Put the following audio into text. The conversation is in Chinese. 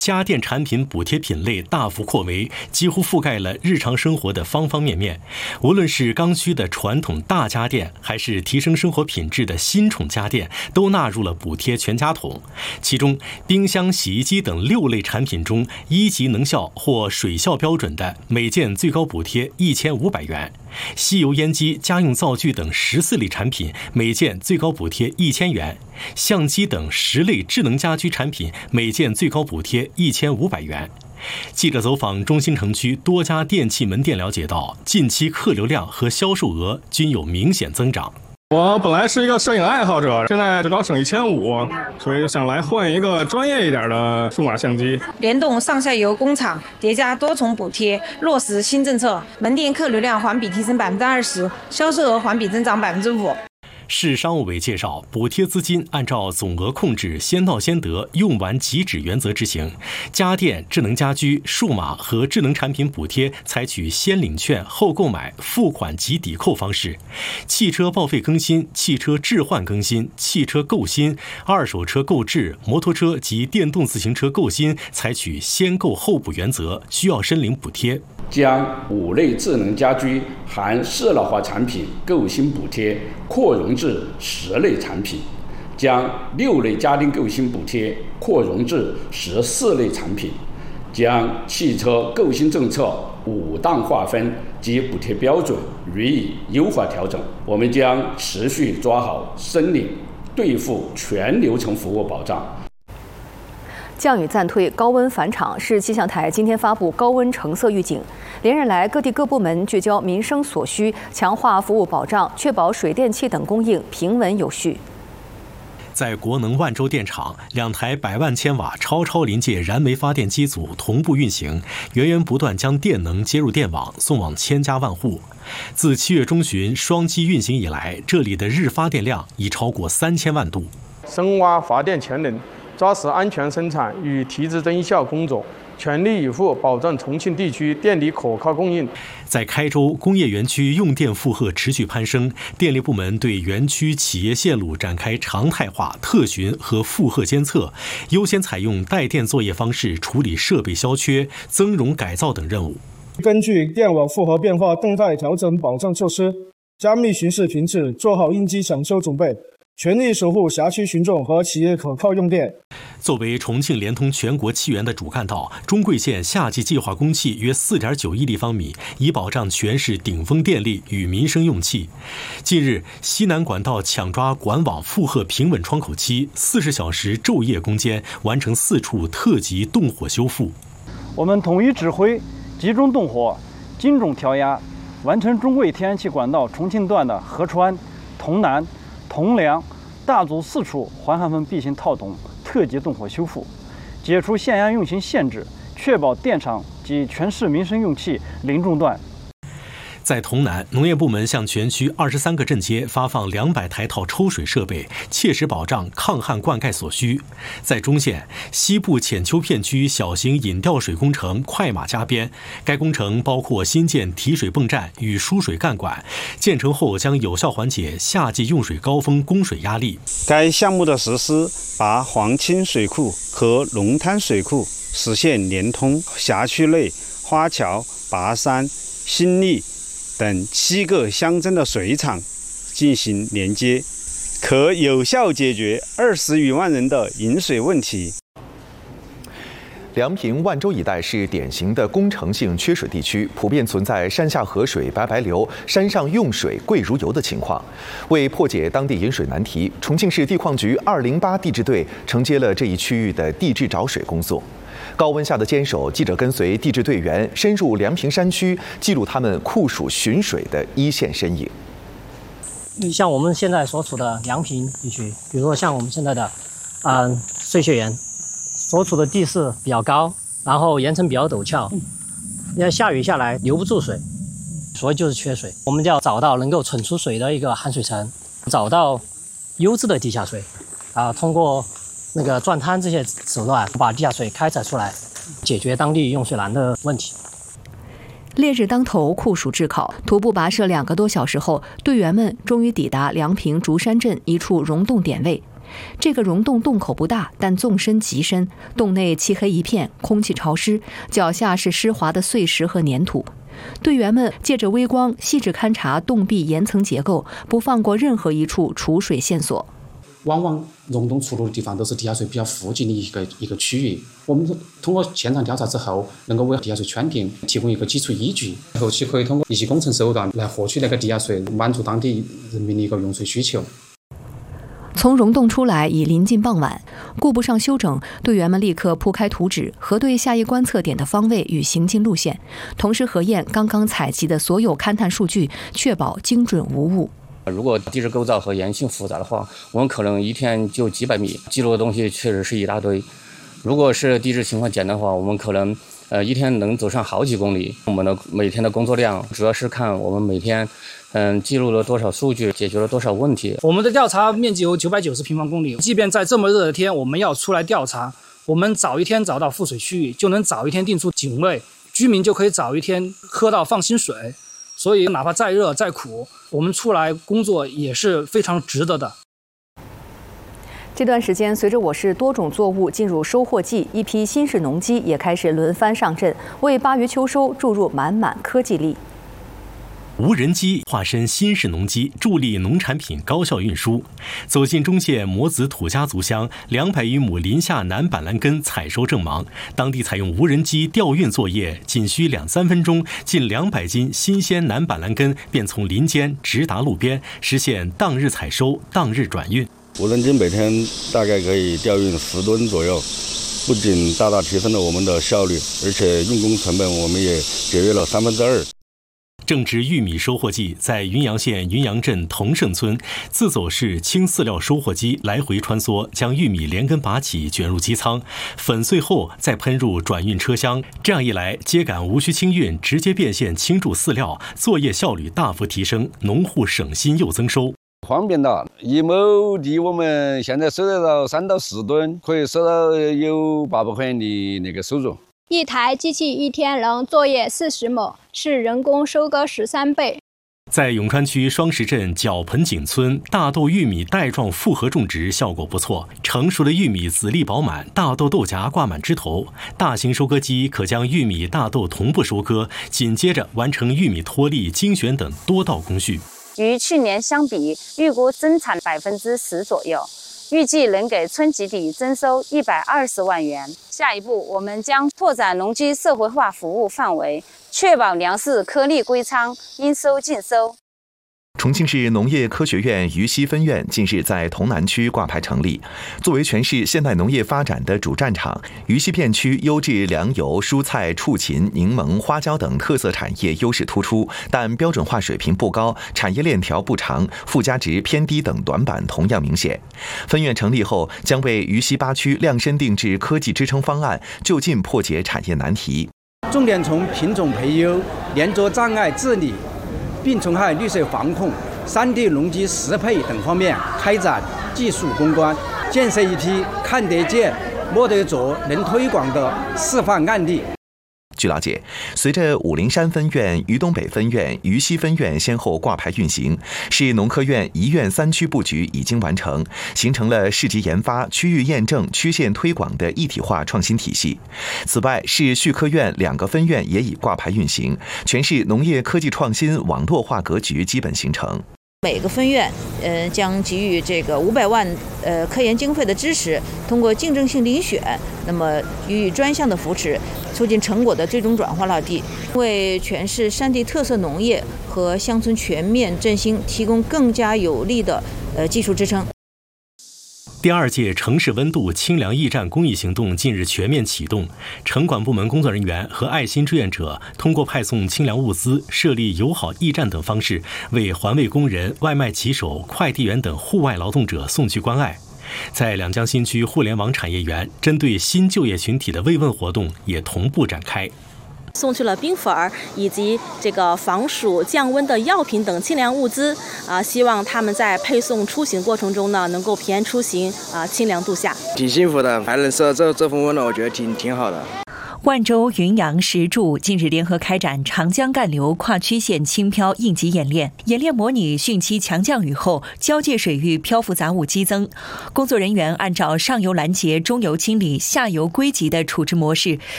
家电产品补贴品类大幅扩围，几乎覆盖了日常生活的方方面面。无论是刚需的传统大家电，还是提升生活品质的新宠家电，都纳入了补贴全家桶。其中，冰箱、洗衣机等6类产品中，1级能效或水效标准的，每件最高补贴1500元；吸油烟机、家用灶具等14类产品，每件最高补贴1000元；相机等10类智能家居产品，每件最高补贴1500元。记者走访中心城区多家电器门店，了解到，近期客流量和销售额均有明显增长。 我本来是一个摄影爱好者，现在只搞省1500，所以想来换一个专业一点的数码相机。 联动上下游工厂，叠加多重补贴，落实新政策，门店客流量环比提升20%，销售额环比增长5%。 市商务委介绍，补贴资金按照总额控制、先到先得、用完即止原则执行。家电、智能家居、数码和智能产品补贴采取先领券后购买、付款即抵扣方式。汽车报废更新、汽车置换更新、汽车购新、二手车购置、摩托车及电动自行车购新采取先购后补原则，需要申领补贴。 将5类智能家居含适老化产品购新补贴扩容至10类产品，将6类家电购新补贴扩容至14类产品，将汽车购新政策5档划分及补贴标准予以优化调整。我们将持续抓好申领兑付全流程服务保障。 降雨暂退，高温返场，市气象台今天发布高温橙色预警。连日来，各地各部门聚焦民生所需，强化服务保障，确保水电气等供应平稳有序。 在国能万州电厂，2台100万千瓦超临界燃煤发电机组同步运行，源源不断将电能接入电网，送往千家万户。自7月中旬双机运行以来，这里的日发电量已超过3000万度。 深挖发电潜能，抓实安全生产与提质增效工作，全力以赴保证重庆地区电力可靠供应。 在开州工业园区用电负荷持续攀升，电力部门对园区企业线路展开常态化特巡和负荷监测，优先采用带电作业方式处理设备消缺、增容改造等任务。 根据电网负荷变化动态调整保障措施，加密巡视频次，做好应急抢修准备，全力守护辖区群众和企业可靠用电。 作为重庆联通全国气源的主干道，中贵县夏季计划供气约4.9亿立方米，以保障全市顶峰电力与民生用气。近日，西南管道抢抓管网负荷平稳窗口期，40小时昼夜攻坚，完成4处特级动火修复。 我们统一指挥，集中动火，精准调压，完成中贵天然气管道重庆段的合川、潼南、潼梁、大足4处环焊缝 B 型套筒特级动火修复，解除限压运行限制，确保电厂及全市民生用气零中断。 在潼南，农业部门向全区23个镇街发放200台套抽水设备，切实保障抗旱灌溉所需。在中县西部浅丘片区小型引调水工程快马加鞭，该工程包括新建提水泵站与输水干管，建成后将有效缓解夏季用水高峰供水压力。 该项目的实施，把黄清水库和龙滩水库实现连通，辖区内花桥、拔山、新立等7个乡镇的水厂进行连接，可有效解决20余万人的饮水问题。 梁平、万州一带是典型的工程性缺水地区，普遍存在山下河水白流、山上用水贵如油的情况。为破解当地饮水难题，重庆市地矿局208地质队承接了这一区域的地质找水工作。高温下的坚守，记者跟随地质队员深入梁平山区，记录他们酷暑寻水的一线身影。 像我们现在所处的梁平地区，比如说像我们现在的碎屑园，所处的地势比较高，然后岩层比较陡峭，要下雨下来留不住水，所以就是缺水。我们就要找到能够存储水的一个含水层，找到优质的地下水，通过那个钻滩这些手段把地下水开采出来，解决当地用水难的问题。 烈日当头，酷暑炙烤，徒步跋涉2个多小时后，队员们终于抵达梁平竹山镇一处溶洞点位。 这个溶洞洞口不大，但纵深极深，洞内漆黑一片，空气潮湿，脚下是湿滑的碎石和粘土。队员们借着微光细致勘察洞壁岩层结构，不放过任何一处储水线索。 往往溶洞出入的地方都是地下水比较附近的一个区域。我们通过现场调查之后，能够为地下水圈定提供一个基础依据，后期可以通过一些工程手段来获取那个地下水，满足当地人民的一个用水需求。 从溶洞出来已临近傍晚，顾不上休整，队员们立刻铺开图纸，核对下一观测点的方位与行进路线，同时核验刚刚采集的所有勘探数据，确保精准无误。 如果地质构造和岩性复杂的话，我们可能一天就几百米，记录的东西确实是一大堆。如果是地质情况简单的话，我们可能一天能走上好几公里。我们的每天的工作量主要是看我们每天记录了多少数据，解决了多少问题。 我们的调查面积有990平方公里，即便在这么热的天，我们要出来调查，我们早一天找到覆水区域，就能早一天定出警卫，居民就可以早一天喝到放心水。所以哪怕再热再苦，我们出来工作也是非常值得的。 这段时间，随着我市多种作物进入收获季，一批新式农机也开始轮番上阵，为8月秋收注入满满科技力。 无人机化身新式农机，助力农产品高效运输。走进中县磨子土家族乡200余亩林下南板蓝根采收正忙，当地采用无人机调运作业，仅需2-3分钟，近200斤新鲜南板蓝根便从林间直达路边，实现当日采收、当日转运。 无人机每天大概可以调运10吨左右，不仅大大提升了我们的效率，而且运工成本我们也节约了2/3。 正值玉米收获季，在云阳县云阳镇同盛村，自走式轻饲料收获机来回穿梭，将玉米连根拔起，卷入机舱，粉碎后再喷入转运车厢。这样一来，秸秆无需清运，直接变现轻注饲料，作业效率大幅提升，农户省心又增收。 方便了，1亩地我们现在收得到3到4吨，可以收到有800块钱的那个收入。 一台机器一天能作业40亩，是人工收割13倍。 在永川区双石镇角盆井村，大豆玉米带状复合种植效果不错，成熟的玉米籽粒饱满，大豆豆荚挂满枝头。大型收割机可将玉米、大豆同步收割，紧接着完成玉米脱粒、精选等多道工序。 与去年相比，预估增产10%左右。预计能给村集体增收120万元。下一步，我们将拓展农机社会化服务范围，确保粮食颗粒归仓，应收尽收。 重庆市农业科学院渝西分院近日在潼南区挂牌成立。作为全市现代农业发展的主战场，渝西片区优质粮油、蔬菜、畜禽、柠檬、花椒等特色产业优势突出，但标准化水平不高，产业链条不长，附加值偏低等短板同样明显。分院成立后，将为渝西8区量身定制科技支撑方案，就近破解产业难题。 重点从品种培优、连作障碍治理、病虫害绿色防控、3D 农机适配等方面开展技术攻关，建设一批看得见、摸得着、能推广的示范案例。 据了解，随着武陵山分院、渝东北分院、渝西分院先后挂牌运行，市农科院1院3区布局已经完成，形成了市级研发、区域验证、区县推广的一体化创新体系。此外，市畜科院2个分院也已挂牌运行，全市农业科技创新网络化格局基本形成。 每个分院将给予这个500万科研经费的支持，通过竞争性遴选，那么予以专项的扶持，促进成果的最终转化落地，为全市山地特色农业和乡村全面振兴提供更加有力的技术支撑。 第2届城市温度清凉驿站公益行动近日全面启动，城管部门工作人员和爱心志愿者通过派送清凉物资、设立友好驿站等方式，为环卫工人、外卖骑手、快递员等户外劳动者送去关爱。在两江新区互联网产业园，针对新就业群体的慰问活动也同步展开。 送去了冰粉儿以及这个防暑降温的药品等清凉物资希望他们在配送出行过程中呢，能够平安出行清凉度夏。 挺幸福的，还能收到这份温暖，我觉得挺好的。 万州、云阳、石柱近日联合开展长江干流跨区县轻漂应急演练，演练模拟汛期强降雨后交界水域漂浮杂物激增。工作人员按照上游拦截、中游清理、下游归集的处置模式，